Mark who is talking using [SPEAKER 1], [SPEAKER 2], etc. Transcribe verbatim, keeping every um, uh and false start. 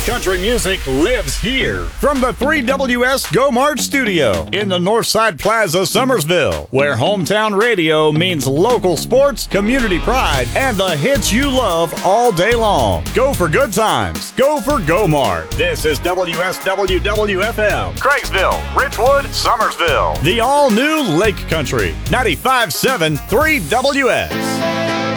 [SPEAKER 1] Country music lives here. From the three W S Go March studio in the Northside Plaza, Summersville, where hometown radio means local sports, community pride, and the hits you love all day long. Go for good times. Go for Go Mart. This is W S W W F M, Craigsville, Richwood, Summersville. The all-new Lake Country, ninety-five point seven three W S.